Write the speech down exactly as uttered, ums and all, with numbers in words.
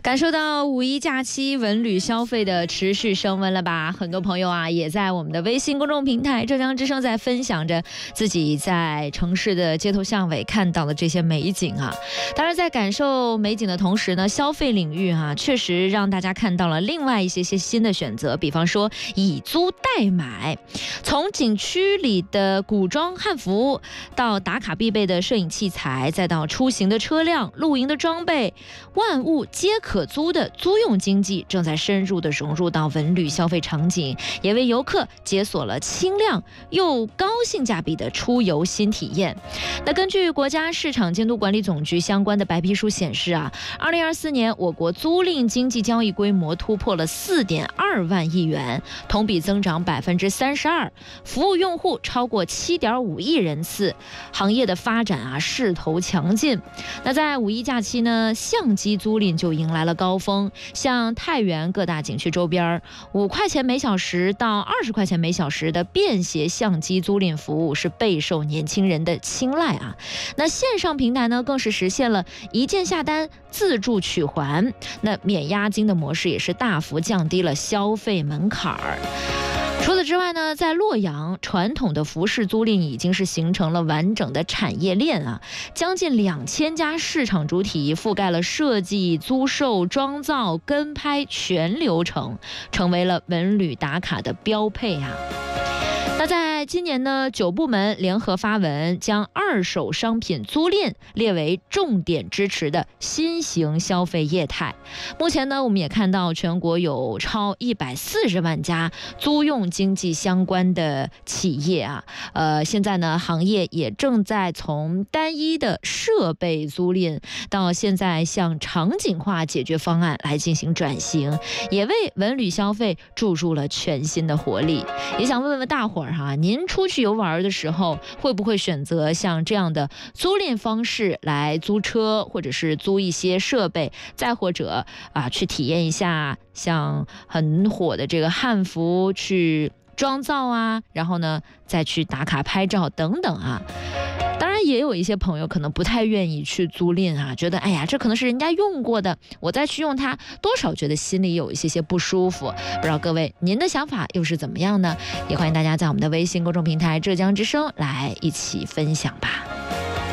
感受到五一假期文旅消费的持续升温了吧？很多朋友啊，也在我们的微信公众平台浙江之声在分享着自己在城市的街头巷尾看到的这些美景啊。当然，在感受美景的同时呢，消费领域啊，确实让大家看到了另外一些些新的选择，比方说以租代买，从景区里的古装汉服到打卡必备的摄影器材，再到出行的车辆、露营的装备，万物皆可租的租用经济正在深入的融入到文旅消费场景，也为游客解锁了轻量又高性价比的出游新体验。那根据国家市场监督管理总局相关的白皮书显示啊，二零二四年我国租赁经济交易规模突破了四点二万亿元，同比增长百分之三十二，服务用户超过七点五亿人次，行业的发展啊势头强劲。那在五一假期呢，相机租赁就迎来了高峰，像太原各大景区周边，五块钱每小时到二十块钱每小时的便携相机租赁服务是备受年轻人的青睐啊。那线上平台呢，更是实现了一键下单、自助取还，那免押金的模式也是大幅降低了消费门槛儿。除此之外呢，在洛阳，传统的服饰租赁已经是形成了完整的产业链啊，将近两千家市场主体覆盖了设计、租售、装造、跟拍全流程，成为了文旅打卡的标配啊。那在今年呢，九部门联合发文，将二手商品租赁列为重点支持的新型消费业态。目前呢，我们也看到全国有超一百四十万家租用经济相关的企业啊。呃，现在呢，行业也正在从单一的设备租赁到现在向场景化解决方案来进行转型，也为文旅消费注入了全新的活力。也想问问大伙儿哈，您出去游玩的时候，会不会选择像这样的租赁方式来租车，或者是租一些设备，再或者啊去体验一下像很火的这个汉服去装造啊，然后呢再去打卡拍照等等啊。当然也有一些朋友可能不太愿意去租赁啊，觉得哎呀，这可能是人家用过的，我再去用它，多少觉得心里有一些些不舒服。不知道各位您的想法又是怎么样呢？也欢迎大家在我们的微信公众平台浙江之声来一起分享吧。